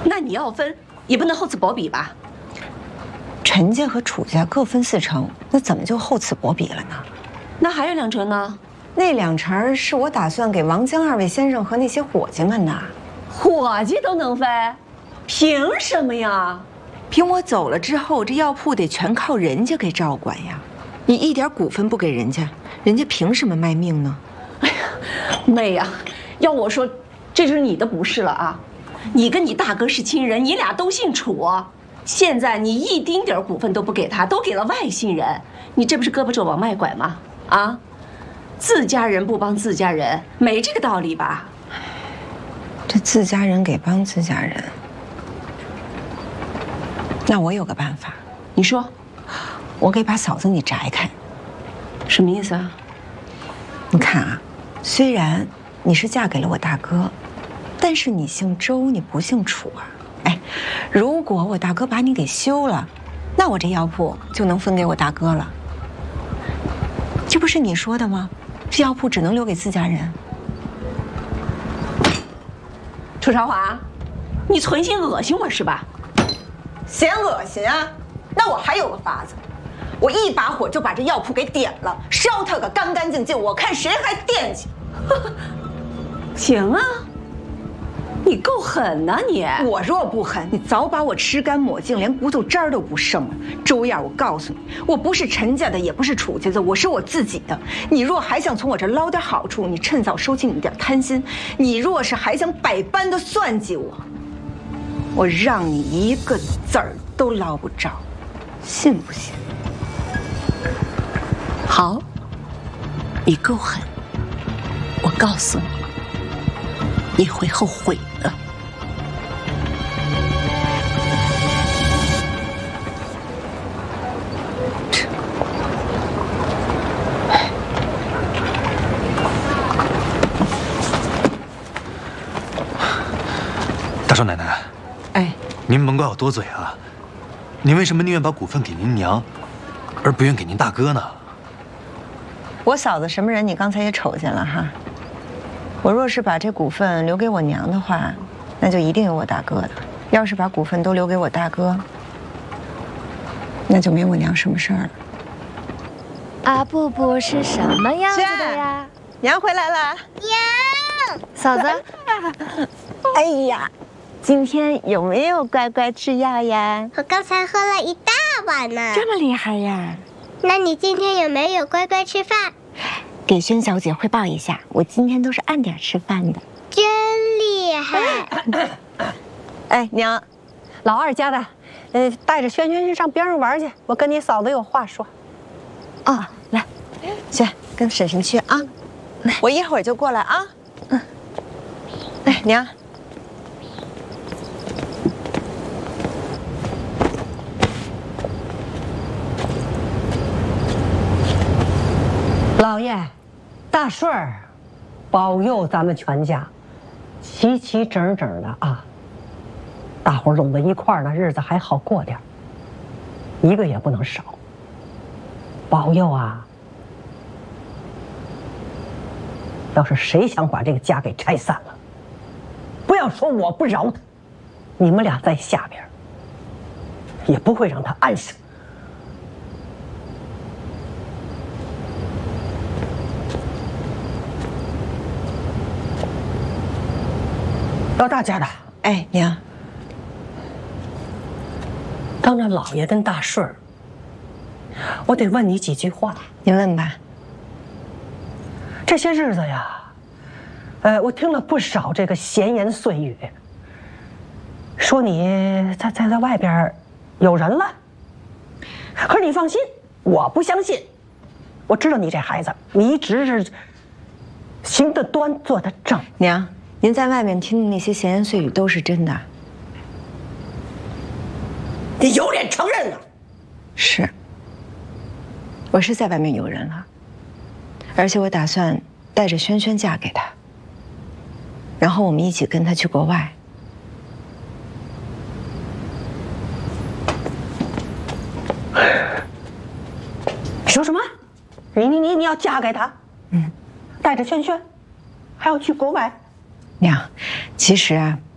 那你要分，也不能厚此薄彼吧？ 陈家和楚家各分4成，那怎么就厚此薄彼了呢？ 那还有2成呢？ 那2成是我打算给王江2位先生和那些伙计们的。 伙计都能分，凭什么呀？ 凭我走了之后，这药铺得全靠人家给照管呀。你一点股份不给人家，人家凭什么卖命呢？ 哎呀，妹呀，要我说，这是你的不是了啊！你跟你大哥是亲人，你俩都姓楚，现在你一丁点股份都不给他，都给了外姓人，你这不是胳膊肘往外拐吗？啊，自家人不帮自家人，没这个道理吧？ 这自家人给帮自家人，那我有个办法， 你说， 我给把嫂子你摘开。 什么意思啊？ 你看啊，虽然你是嫁给了我大哥，但是你姓周，你不姓楚啊。哎，如果我大哥把你给休了，那我这药铺就能分给我大哥了。这不是你说的吗？这药铺只能留给自家人。 楚朝华，你存心恶心我是吧？ 嫌恶心啊？那我还有个法子，我一把火就把这药铺给点了，烧它个干干净净，我看谁还惦记。 行啊，你够狠呐你！ 我若不狠，你早把我吃干抹净，连骨头渣儿都不剩了。周燕，我告诉你，我不是陈家的，也不是楚家的，我是我自己的。你若还想从我这捞点好处，你趁早收起你点贪心。你若是还想百般的算计我，我让你一个子儿都捞不着，信不信？ 好，你够狠，我告诉你，你会后悔的。 大少奶奶， 哎， 您甭怪我多嘴啊。您为什么宁愿把股份给您娘，而不愿给您大哥呢？ 我嫂子什么人，你刚才也瞅见了哈。我若是把这股份留给我娘的话，那就一定有我大哥的；要是把股份都留给我大哥，那就没我娘什么事儿了。 阿布布是什么样子的呀？ 娘回来了。 娘，嫂子。 哎呀，今天有没有乖乖吃药呀？ 我刚才喝了一大碗呢。 这么厉害呀？ 那你今天有没有乖乖吃饭？ 给轩小姐汇报一下，我今天都是按点吃饭的。 真厉害！ 哎，娘， 老二家的，带着轩轩去上边上玩去，我跟你嫂子有话说。 哦，来，去跟婶婶去啊。我一会儿就过来啊。嗯。哎，娘。 老爷，大顺儿，保佑咱们全家齐齐整整的啊！大伙儿拢在一块儿呢，日子还好过点儿，一个也不能少。保佑啊！要是谁想把这个家给拆散了，不要说我不饶他，你们俩在下边也不会让他安生。老大家的， 哎，娘， 当着老爷跟大顺儿，我得问你几句话。 您问吧。 这些日子呀，我听了不少这个闲言碎语，说你在外边有人了。可是你放心，我不相信。我知道你这孩子，你一直是行得端，坐得正。 娘，您在外面听的那些闲言碎语都是真的。 你有脸承认啊？ 是，我是在外面有人了，而且我打算带着轩轩嫁给他，然后我们一起跟他去国外。 说什么？你要嫁给他？嗯，带着轩轩，还要去国外？ 娘，其实啊，